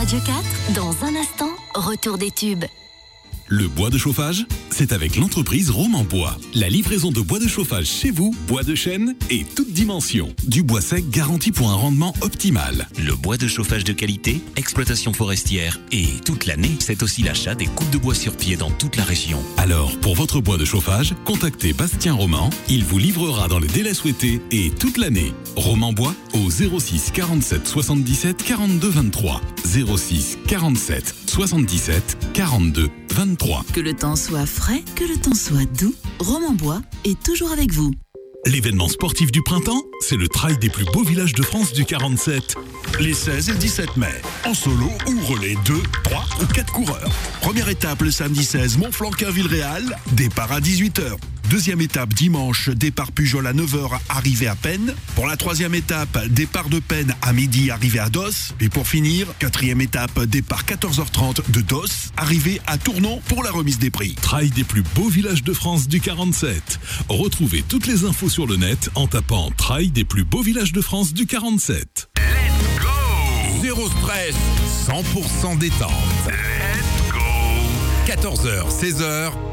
Radio 4, dans un instant, retour des tubes. Le bois de chauffage, c'est avec l'entreprise Roman Bois. La livraison de bois de chauffage chez vous, bois de chêne et toute dimension. Du bois sec garanti pour un rendement optimal. Le bois de chauffage de qualité, exploitation forestière et toute l'année, c'est aussi l'achat des coupes de bois sur pied dans toute la région. Alors, pour votre bois de chauffage, contactez Bastien Roman. Il vous livrera dans les délais souhaités et toute l'année. Roman Bois au 06 47 77 42 23. 06 47 77 42 23. Que le temps soit frais, que le temps soit doux, Roman Bois est toujours avec vous. L'événement sportif du printemps, c'est le trail des plus beaux villages de France du 47. Les 16 et 17 mai, en solo ou relais 2, 3 ou 4 coureurs. Première étape le samedi 16, Montflanquin-Villeréal, départ à 18h. Deuxième étape dimanche, départ Pujol à 9h, arrivée à Penn. Pour la troisième étape, départ de Penn à midi, arrivée à Dos. Et pour finir, quatrième étape, départ 14h30 de Dos, arrivée à Tournon pour la remise des prix. Trail des plus beaux villages de France du 47. Retrouvez toutes les infos sur le net en tapant Trail des plus beaux villages de France du 47. Let's go! Zéro stress, 100% détente. Let's go! 14h, 16h,